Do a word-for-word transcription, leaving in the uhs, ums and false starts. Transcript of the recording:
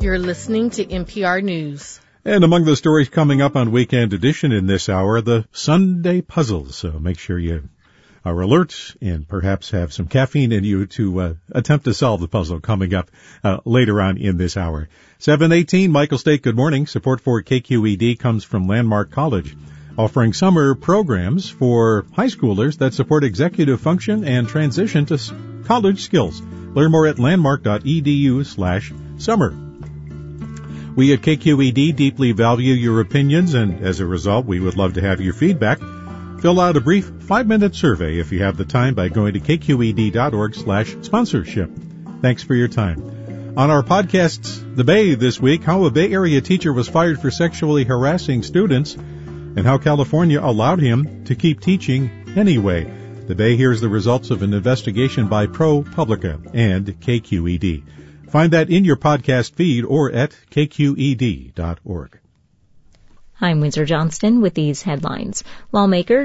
You're listening to N P R News. And among the stories coming up on Weekend Edition in this hour, the Sunday puzzles. So make sure you are alert and perhaps have some caffeine in you to uh, attempt to solve the puzzle coming up uh, later on in this hour. seven eighteen, Michael State, good morning. Support for K Q E D comes from Landmark College, offering summer programs for high schoolers that support executive function and transition to college skills. Learn more at landmark.edu slash summer. We at K Q E D deeply value your opinions, and as a result, we would love to have your feedback. Fill out a brief five-minute survey if you have the time by going to kqed.org slash sponsorship. Thanks for your time. On our podcasts, The Bay this week, how a Bay Area teacher was fired for sexually harassing students and how California allowed him to keep teaching anyway. The Bay hears the results of an investigation by ProPublica and K Q E D. Find that in your podcast feed or at k q e d dot org. I'm Windsor Johnston with these headlines. Lawmakers